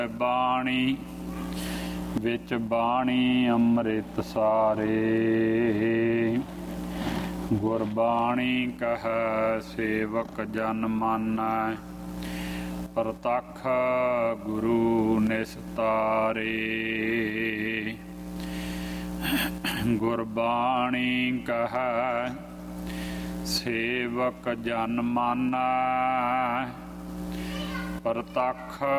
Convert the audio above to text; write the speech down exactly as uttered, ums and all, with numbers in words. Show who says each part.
Speaker 1: ਬਾਣੀ ਵਿੱਚ ਬਾਣੀ ਅੰਮ੍ਰਿਤ ਸਾਰੇ, ਗੁਰਬਾਣੀ ਕਹੈ ਸੇਵਕ ਜਨ ਮਾਨੈ, ਪ੍ਰਤੱਖ ਗੁਰੂ ਨਿਸਤਾਰੇ। ਗੁਰਬਾਣੀ ਕਹੈ ਸੇਵਕ ਜਨ ਮਾਨੈ, ਪ੍ਰਤੱਖ